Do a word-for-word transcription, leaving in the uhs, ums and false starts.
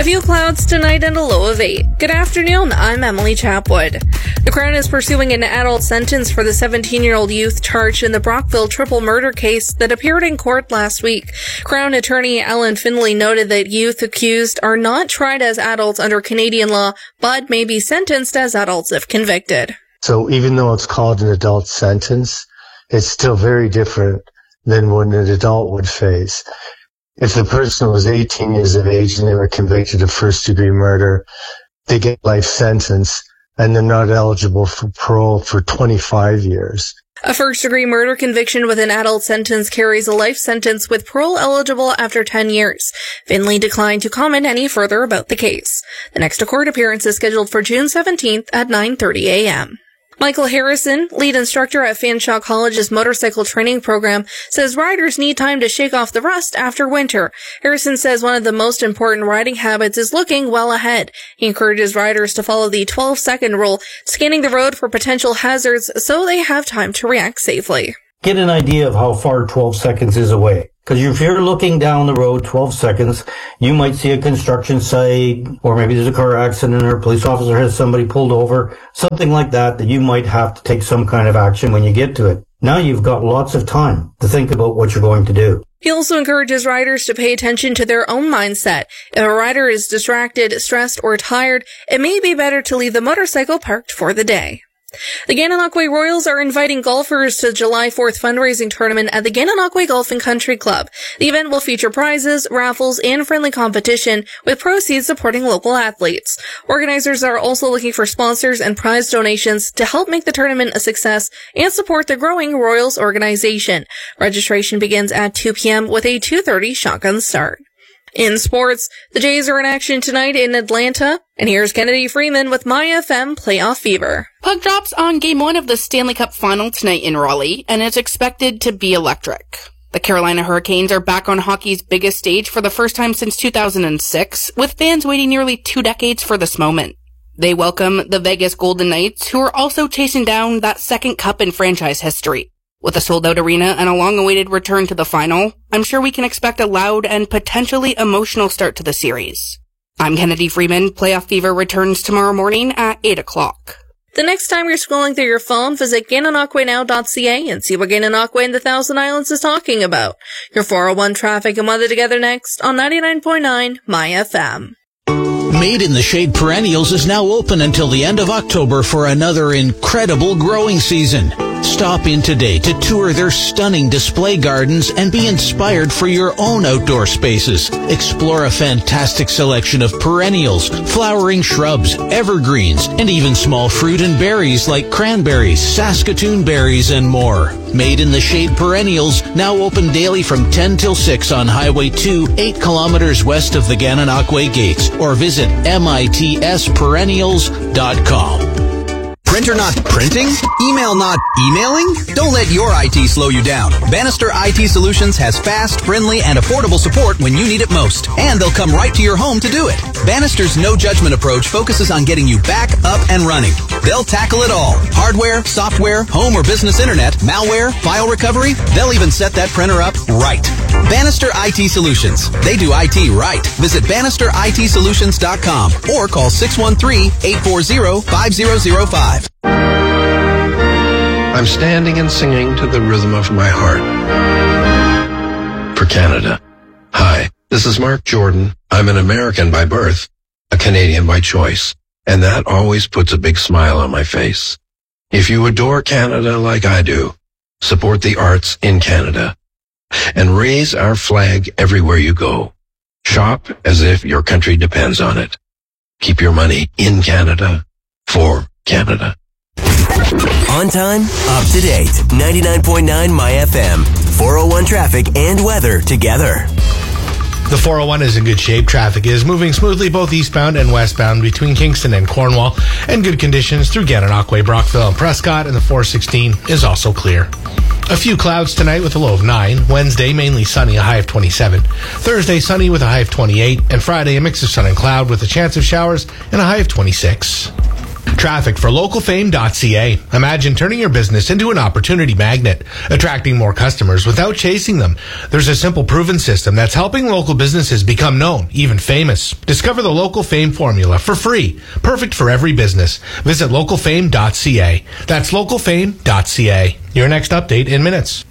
few clouds tonight and a low of eight. Good afternoon, I'm Emily Chapwood. The Crown is pursuing an adult sentence for the seventeen-year-old youth charged in the Brockville triple murder case that appeared in court last week. Crown attorney Alan Finley noted that youth accused are not tried as adults under Canadian law, but may be sentenced as adults if convicted. So even though it's called an adult sentence, it's still very different than what an adult would face. If the person was eighteen years of age and they were convicted of first-degree murder, they get life sentence, and they're not eligible for parole for twenty-five years. A first-degree murder conviction with an adult sentence carries a life sentence with parole eligible after ten years. Finley declined to comment any further about the case. The next court appearance is scheduled for June seventeenth at nine thirty a.m. Michael Harrison, lead instructor at Fanshawe College's motorcycle training program, says riders need time to shake off the rust after winter. Harrison says one of the most important riding habits is looking well ahead. He encourages riders to follow the twelve-second rule, scanning the road for potential hazards so they have time to react safely. Get an idea of how far twelve seconds is away. Because if you're looking down the road twelve seconds, you might see a construction site, or maybe there's a car accident, or a police officer has somebody pulled over, something like that, that you might have to take some kind of action when you get to it. Now you've got lots of time to think about what you're going to do. He also encourages riders to pay attention to their own mindset. If a rider is distracted, stressed, or tired, it may be better to leave the motorcycle parked for the day. The Gananoque Royals are inviting golfers to the July fourth fundraising tournament at the Gananoque Golf and Country Club. The event will feature prizes, raffles, and friendly competition, with proceeds supporting local athletes. Organizers are also looking for sponsors and prize donations to help make the tournament a success and support the growing Royals organization. Registration begins at two p.m. with a two thirty shotgun start. In sports, the Jays are in action tonight in Atlanta, and here's Kennedy Freeman with My F M Playoff Fever. Puck drops on Game one of the Stanley Cup Final tonight in Raleigh, and it's expected to be electric. The Carolina Hurricanes are back on hockey's biggest stage for the first time since two thousand six, with fans waiting nearly two decades for this moment. They welcome the Vegas Golden Knights, who are also chasing down that second cup in franchise history. With a sold-out arena and a long-awaited return to the final, I'm sure we can expect a loud and potentially emotional start to the series. I'm Kennedy Freeman. Playoff Fever returns tomorrow morning at eight o'clock. The next time you're scrolling through your phone, visit Gananoque Now dot c a and see what Gananoque and the Thousand Islands is talking about. Your four oh one traffic and weather together next on ninety-nine point nine My F M. Made in the Shade Perennials is now open until the end of October for another incredible growing season. Stop in today to tour their stunning display gardens and be inspired for your own outdoor spaces. Explore a fantastic selection of perennials, flowering shrubs, evergreens, and even small fruit and berries like cranberries, Saskatoon berries, and more. Made in the Shade Perennials, now open daily from ten till six on Highway two, eight kilometers west of the Gananoque Gates, or visit mits perennials dot com. Printer not printing? Email not emailing? Don't let your I T slow you down. Bannister I T Solutions has fast, friendly, and affordable support when you need it most. And they'll come right to your home to do it. Bannister's no-judgment approach focuses on getting you back, up, and running. They'll tackle it all. Hardware, software, home or business internet, malware, file recovery. They'll even set that printer up right. Bannister I T Solutions. They do I T right. Visit bannister I T solutions dot com or call six one three, eight four zero, five zero zero five. I'm standing and singing to the rhythm of my heart. For Canada. Hi, this is Mark Jordan. I'm an American by birth, a Canadian by choice, and that always puts a big smile on my face. If you adore Canada like I do, support the arts in Canada and raise our flag everywhere you go. Shop as if your country depends on it. Keep your money in Canada for Canada. On time, up to date. ninety-nine point nine My F M. four oh one traffic and weather together. The four oh one is in good shape. Traffic is moving smoothly both eastbound and westbound between Kingston and Cornwall, and good conditions through Gananoque, Brockville, and Prescott, and the four sixteen is also clear. A few clouds tonight with a low of nine. Wednesday, mainly sunny, a high of twenty-seven. Thursday, sunny with a high of twenty-eight. And Friday, a mix of sun and cloud with a chance of showers and a high of twenty-six. Traffic for local fame dot c a. Imagine turning your business into an opportunity magnet, attracting more customers without chasing them. There's a simple proven system that's helping local businesses become known, even famous. Discover the Local Fame formula for free, perfect for every business. Visit local fame dot c a. That's local fame dot c a. Your next update in minutes.